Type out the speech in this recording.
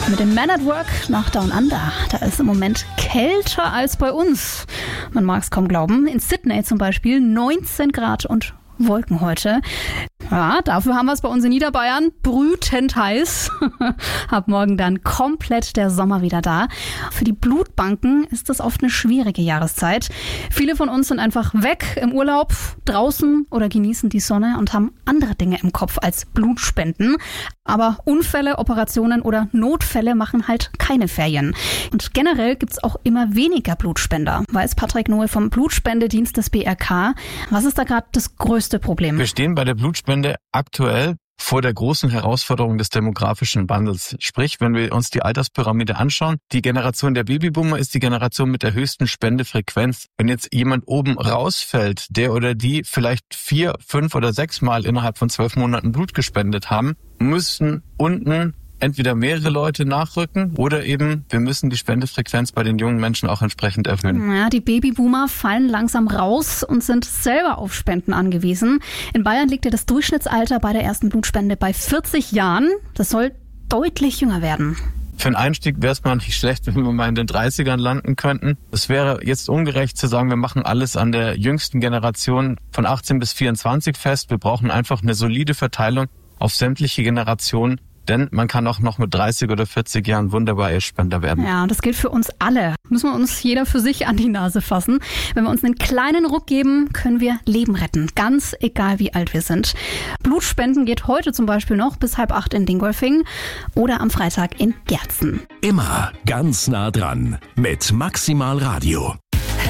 Mit dem Man at Work nach Down Under. Da ist im Moment kälter als bei uns. Man mag es kaum glauben. In Sydney zum Beispiel 19 Grad und Wolken heute. Ja, dafür haben wir es bei uns in Niederbayern brütend heiß. Ab morgen dann komplett der Sommer wieder da. Für die Blutbanken ist das oft eine schwierige Jahreszeit. Viele von uns sind einfach weg im Urlaub, draußen oder genießen die Sonne und haben andere Dinge im Kopf als Blutspenden. Aber Unfälle, Operationen oder Notfälle machen halt keine Ferien. Und generell gibt's auch immer weniger Blutspender, weiß Patrick Nohe vom Blutspendedienst des BRK. Was ist da gerade das größte Problem? Wir stehen bei der Blutspende aktuell vor der großen Herausforderung des demografischen Wandels. Sprich, wenn wir uns die Alterspyramide anschauen, die Generation der Babyboomer ist die Generation mit der höchsten Spendefrequenz. Wenn jetzt jemand oben rausfällt, der oder die vielleicht 4, 5 oder 6 Mal innerhalb von 12 Monaten Blut gespendet haben, müssen unten entweder mehrere Leute nachrücken oder eben wir müssen die Spendefrequenz bei den jungen Menschen auch entsprechend erhöhen. Ja, die Babyboomer fallen langsam raus und sind selber auf Spenden angewiesen. In Bayern liegt ja das Durchschnittsalter bei der ersten Blutspende bei 40 Jahren. Das soll deutlich jünger werden. Für einen Einstieg wäre es mal nicht schlecht, wenn wir mal in den 30ern landen könnten. Es wäre jetzt ungerecht zu sagen, wir machen alles an der jüngsten Generation von 18 bis 24 fest. Wir brauchen einfach eine solide Verteilung auf sämtliche Generationen. Denn man kann auch noch mit 30 oder 40 Jahren wunderbar Spender werden. Ja, und das gilt für uns alle. Müssen wir uns jeder für sich an die Nase fassen. Wenn wir uns einen kleinen Ruck geben, können wir Leben retten. Ganz egal, wie alt wir sind. Blutspenden geht heute zum Beispiel noch bis 7:30 in Dingolfing oder am Freitag in Gerzen. Immer ganz nah dran mit Maximal Radio.